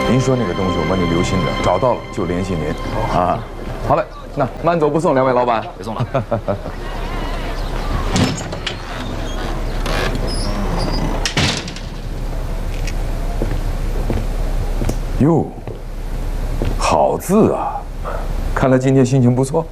您说那个东西，我帮您留心着，找到了就联系您。啊，好嘞，那慢走不送，两位老板， 别送了。 哟，好字啊！看来今天心情不错。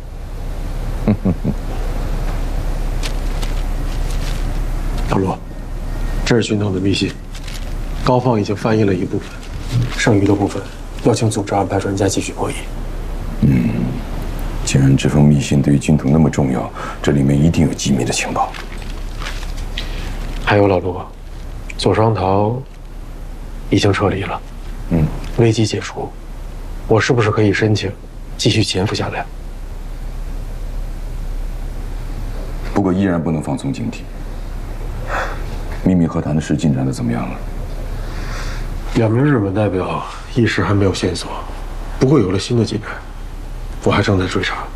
老罗，这是军统的密信，高放已经翻译了一部分，剩余的部分要请组织安排专家继续破译。 既然这封密信对于军统那么重要，这里面一定有机密的情报。 还有老罗，左双桃已经撤离了，危机解除，我是不是可以申请继续潜伏下来？ 不过依然不能放松警惕。秘密和谈的事进展的怎么样了？ 两名日本代表一时还没有线索，不过有了新的进展，我还正在追查。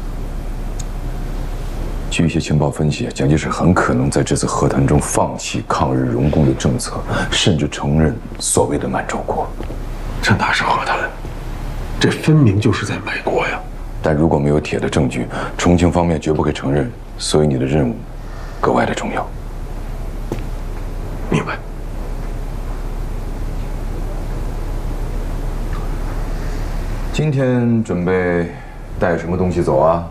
据一些情报分析，蒋介石很可能在这次和谈中放弃抗日荣共的政策，甚至承认所谓的满洲国。 这哪是和谈？这分明就是在卖国呀！ 但如果没有铁的证据，重庆方面绝不会承认，所以你的任务格外的重要。 明白。 今天准备带什么东西走啊？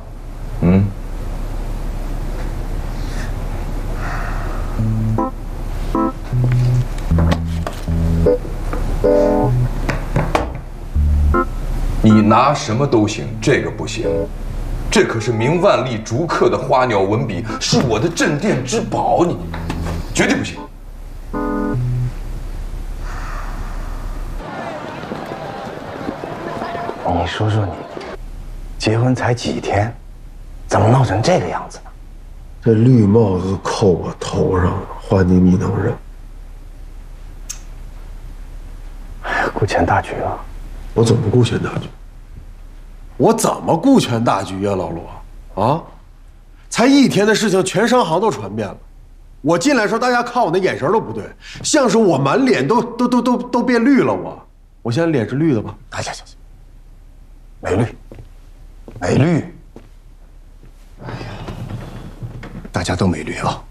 你拿什么都行，这个不行。这可是明万历竹刻的花鸟文笔，是我的镇店之宝，你绝对不行。 你说说你，结婚才几天，怎么闹成这个样子呢？ 这绿帽子扣我头上了，花宁你能忍？ 哎呀，顾全大局啊！ 我怎么顾全大局？我怎么顾全大局呀，老罗？啊，才一天的事情，全商行都传遍了。我进来的时候，大家看我那眼神都不对，像是我满脸都变绿了。我现在脸是绿的吗？ 行，没绿，没绿。哎呀，大家都没绿啊。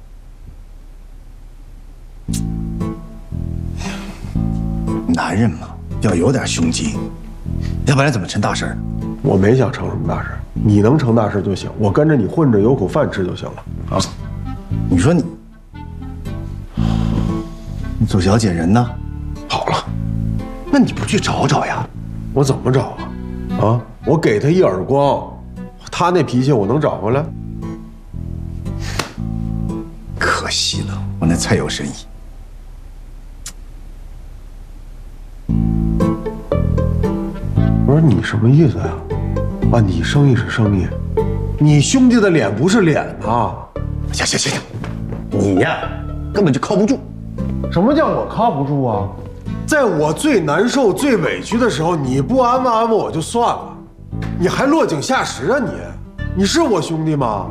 男人嘛，要有点胸襟，要不然怎么成大事？ 我没想成什么大事，你能成大事就行，我跟着你混着有口饭吃就行了。 啊，你说你左小姐人呢？ 好了， 那你不去找找呀？ 我怎么找啊？啊，我给他一耳光，他那脾气我能找回来？ 可惜了，我那才有生意。 我说你什么意思呀？啊，你生意是生意，你兄弟的脸不是脸啊！ 行，你呀，根本就靠不住。 什么叫我靠不住啊？在我最难受、最委屈的时候，你不安慰安慰我就算了，你还落井下石啊你！你是我兄弟吗？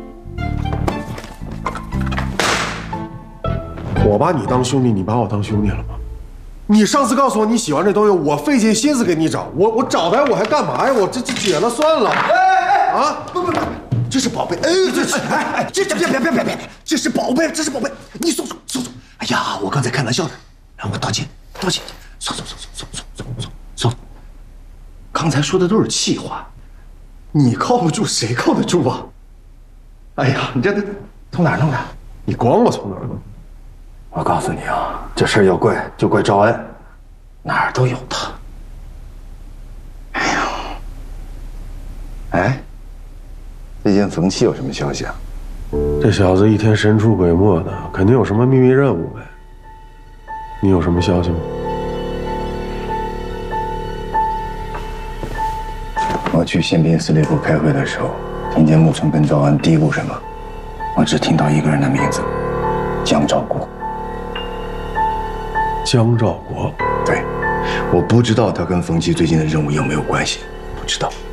我把你当兄弟，你把我当兄弟了吗？你上次告诉我你喜欢这东西，我费尽心思给你找，我找来我还干嘛呀？我这解了算了。啊！不， 这是宝贝。别，这是宝贝，这是宝贝。你松。哎呀，我刚才开玩笑的，让我道歉。松。刚才说的都是气话，你靠不住，谁靠得住啊？哎呀，你这从哪儿弄的？ 你管我从哪儿弄？ 我告诉你啊，这事儿要怪就怪赵恩，哪儿都有他。哎，最近冯七有什么消息啊？ 这小子一天神出鬼没的，肯定有什么秘密任务呗。你有什么消息吗？ 我去宪兵司令部开会的时候，听见穆春跟赵安嘀咕什么，我只听到一个人的名字，江兆国。 江兆国， 对，我不知道他跟冯七最近的任务有没有关系，不知道。